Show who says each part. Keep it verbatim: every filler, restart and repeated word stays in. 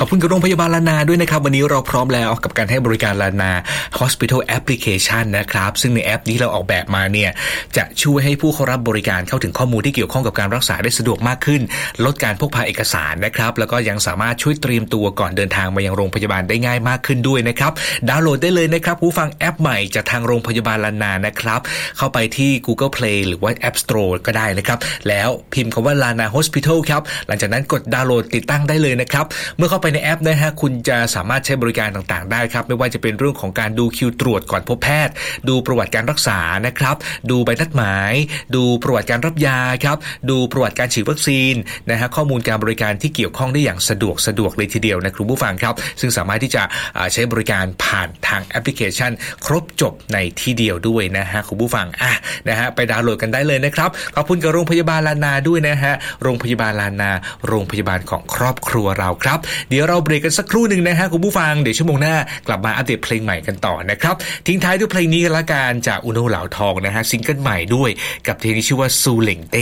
Speaker 1: อบคุณกับโรงพยาบาลลานาด้วยนะครับวันนี้เราพร้อมแล้วกับการให้บริการลานา Hospital Application นะครับซึ่งในแอปนี้เราออกแบบมาเนี่ยจะช่วยให้ผู้เข้ารับบริการเข้าถึงข้อมูลที่เกี่ยวข้องกับการรักษาได้สะดวกมากขึ้นลดการพกพาเอกสารนะครับแล้วก็ยังสามารถช่วยเตรียมตัวก่อนเดินทางมายังโรงพยาบาลได้ง่ายมากขึ้นด้วยนะครับดาวน์โหลดได้เลยนะครับผู้ฟังแอปใหม่จากทางโรงพยาบาลลานานะครับเข้าไปที่ Google Play หรือว่า App Store ก็ได้นะครับแล้วพิมพ์คำว่า Lana Hospital ครับหลังจากนั้นกดดาวน์โหลดติดตั้งได้เลยนะครับเมื่อเข้าไปในแอปนะฮะคุณจะสามารถใช้บริการต่างๆได้ครับไม่ว่าจะเป็นเรื่องของการดูคิวตรวจก่อนพบแพทย์ดูประวัติการรักษานะครับดูใบนัดหมายดูประวัติการรับยาครับดูประวัติการฉีดวัคซีนนะฮะข้อมูลการบริการที่เกี่ยวข้องได้อย่างสะดวกสะดวกเลยทีเดียวนะคุณผู้ฟังครับซึ่งสามารถที่จะใช้บริการผ่านทางแอปพลิเคชันครบจบในที่เดียวด้วยนะฮะคุณผู้ฟังอ่ะนะฮะไปดาวน์โหลดกันได้เลยนะครับขอบคุณกับโรงพยาบาลลานาด้วยนะฮะโรงพยาบาลลานาโรงพยาบาลของครอบครัวเราครับเดี๋ยวเราเบรกกันสักครู่นึงนะฮะคุณผู้ฟังเดี๋ยวชั่วโมงหน้ากลับมาอัปเดตเพลงใหม่กันต่อนะครับทิ้งท้ายด้วยเพลงนี้กันละกันจากอุโนเหลาทองนะฮะซิงเกิลใหม่ด้วยกับเพลงที่ชื่อว่าซูเหล่งเต้